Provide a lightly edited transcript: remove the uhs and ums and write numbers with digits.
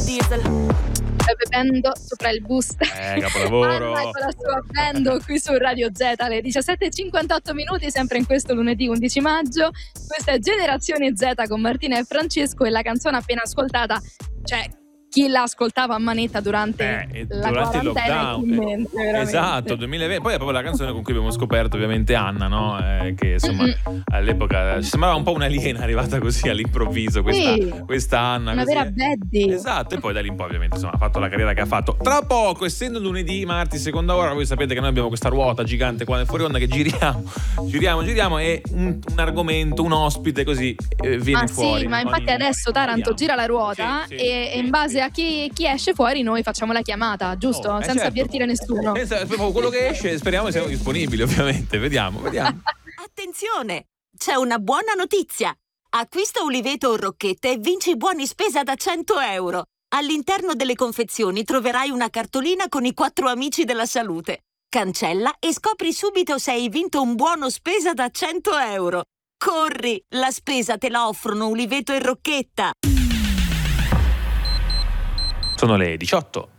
diesel. Bevendo sopra il bus. Capolavoro. Anna con la sua band qui su Radio Z alle 17:58 minuti, sempre in questo lunedì 11 maggio. Questa è Generazione Z con Martina e Francesco, e la canzone appena ascoltata, cioè chi la ascoltava a manetta durante il quarantena lockdown, in mente, veramente. Esatto, 2020. Poi è proprio la canzone con cui abbiamo scoperto ovviamente Anna, no? Che insomma all'epoca ci sembrava un po' un'aliena arrivata così all'improvviso, questa Anna una così, vera baddie. esatto, e poi da lì in poi ovviamente insomma ha fatto la carriera che ha fatto. Tra poco, essendo lunedì, martedì, seconda ora, voi sapete che noi abbiamo questa ruota gigante qua nel fuori onda che giriamo e un argomento, un ospite così viene fuori. Sì, ma infatti adesso Taranto gira la ruota e in base a chi esce fuori noi facciamo la chiamata, giusto? Senza certo. avvertire nessuno. Proprio quello che esce, speriamo che siamo disponibili, ovviamente. Vediamo. Attenzione! C'è una buona notizia! Acquista uliveto o rocchette e vinci buoni spesa da 100 euro. All'interno delle confezioni troverai una cartolina con i 4 amici della salute. Cancella e scopri subito se hai vinto un buono spesa da 100 euro. Corri! La spesa te la offrono uliveto e rocchetta. Sono le 18.